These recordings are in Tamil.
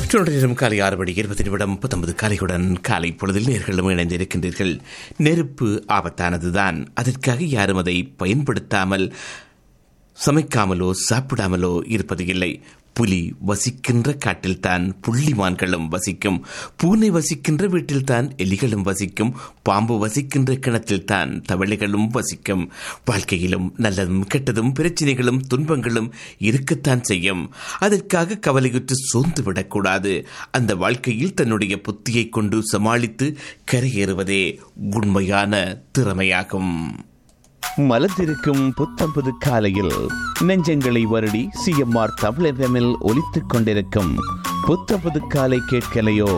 காலை 6:20 காலையுடன் காலை பொழுதில் நேர்களும் இணைந்திருக்கின்றீர்கள். நெருப்பு ஆபத்தானதுதான். அதற்காக யாரும் அதை பயன்படுத்தாமல் சமைக்காமலோ சாப்பிடாமலோ இருப்பது இல்லை. புலி வசிக்கின்ற காட்டில்தான் புள்ளிமான்களும் வசிக்கும். பூனை வசிக்கின்ற வீட்டில்தான் எலிகளும் வசிக்கும். பாம்பு வசிக்கின்ற கிணற்றில்தான் தவளைகளும் வசிக்கும். வாழ்க்கையிலும் நல்லதும் கெட்டதும் பிரச்சனைகளும் துன்பங்களும் இருக்கத்தான் செய்யும். அதற்காக கவலையுற்று சோர்ந்து விடக்கூடாது. அந்த வாழ்க்கையில் தன்னுடைய புத்தியை கொண்டு சமாளித்து கரையேறுவதே உண்மையான திறமையாகும். மலர்ந்திருக்கும் புத்தம்புது காலையில் நெஞ்சங்களை வருடி சிஎம்ஆர் தமிழ் எஃப்எம்மில் ஒலித்துக் கொண்டிருக்கும் புத்தம்புது காலை கேட்கலையோ?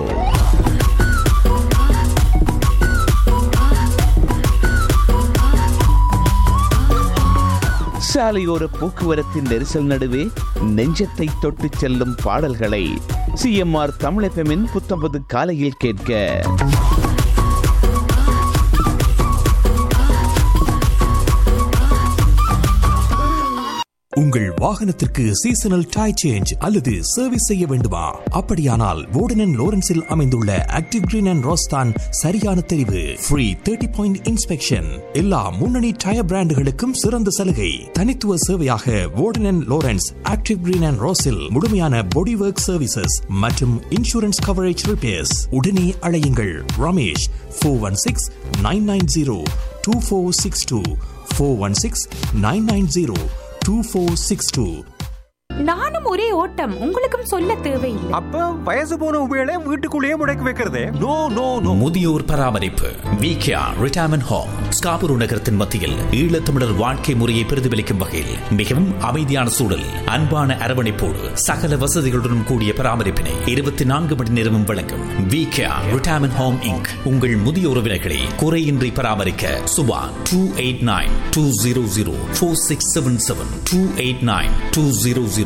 சாலையோர போக்குவரத்தின் நெரிசல் நடுவே நெஞ்சத்தை தொட்டு செல்லும் பாடல்களை சிஎம்ஆர் தமிழ் எஃப்எம்மின் புத்தம்புது காலையில் கேட்க உங்கள் வாகனத்திற்கு சீசனல் டயர் சேஞ்ச் அல்லது சர்வீஸ் செய்ய வேண்டுமா? அப்படியானால் வோர்டன் லோரன்ஸில் அமைந்துள்ள ஆக்டிவ் கிரீன் அண்ட் ரோஸ் தான் சரியான தெரிவு. Free 30-point inspection. எல்லா முன்னணி டயர் பிராண்டுகளுக்கும் சிறந்த சலுகை. தனித்துவ சேவையாக வோர்டன் லோரன்ஸ் ஆக்டிவ் கிரீன் அண்ட் ரோஸில் முழுமையான பாடி ஒர்க் சர்வீசஸ் மற்றும் இன்சூரன்ஸ் கவரேஜ் ரிப்பேர்ஸ். உடனே அழையுங்கள் ரமேஷ் 416-990-2462 416-990-2462. நானும் ஒரே ஓட்டம், உங்களுக்கும் சொல்ல தேவையில்லை. அப்ப வயசு போன உபயோக வீட்டுக்குள்ளேயே முடக்கி வைக்கிறதே? No no no. முதியோர் பராமரிப்பு விகேஆர் ரிட்டையர்மென்ட் ஹோம் ஸ்காபுரு நகரத்தின் மத்தியில் ஈழத்தமிழர் வாழ்க்கை முறையை பிரதிபலிக்கும் வகையில் மிகவும் அமைதியான சூழல், அன்பான அரவணைப்போடு சகல வசதிகளுடன் கூடிய பராமரிப்பினை 24 மணி நேரமும் வழங்கும் விகேஆர் ரிட்டையர்மென்ட் ஹோம் இன்க். உங்கள் முதிய உறவினர்களை குறையின்றி பராமரிக்க சுபா 289-200-4677 289-200-4677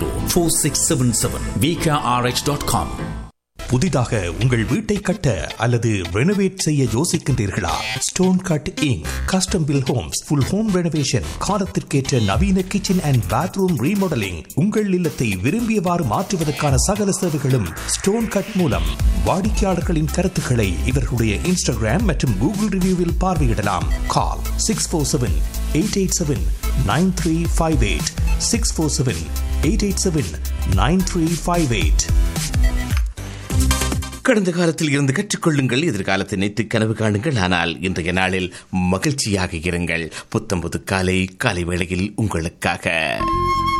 VKRH.com. புதிதாக உங்கள் வீட்டை கட்ட அல்லது ரெனோவேட் செய்ய யோசிக்கின்றீர்களா? Stone cut ink custom bill Holmes full home renovation, காலத்திற்கேற்ற நவீன கிச்சன் அண்ட் பாத்ரூம் ரீமாடலிங், உங்கள் இல்லத்தை விரும்பியவாறு மாற்றுவதற்கான சகல சேவைகளும் ஸ்டோன் கட் மூலம். வாடிக்கையாளர்களின் கருத்துக்களை இவர்களுடைய இன்ஸ்டாகிராம் மற்றும் கூகுள் ரிவ்யூவில் பார்வையிடலாம். கால் 647-887-9358 647-887-9358. கடந்த காலத்தில் இருந்து கற்றுக்கொள்ளுங்கள், எதிர்காலத்தை நினைத்து கனவு காணுங்கள். ஆனால் இன்றைய நாளில் மகிழ்ச்சியாக இருங்கள். புத்தம்புது காலை வேளையில் உங்களுக்காக